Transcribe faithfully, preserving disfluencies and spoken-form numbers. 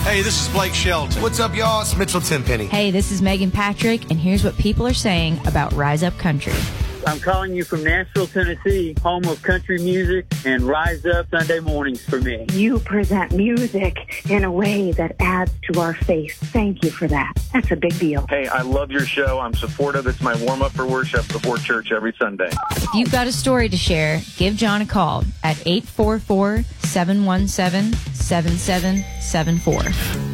Hey, this is Blake Shelton. What's up, y'all? It's Mitchell Tenpenny. Hey, this is Megan Patrick, and here's what people are saying about Rise Up Country. I'm calling you from Nashville, Tennessee, home of country music and Rise Up Sunday mornings for me. You present music in a way that adds to our faith. Thank you for that. That's a big deal. Hey, I love your show. I'm supportive. It's my warm-up for worship before church every Sunday. If you've got a story to share, give John a call at eight four four, seven one seven, seven seven seven four.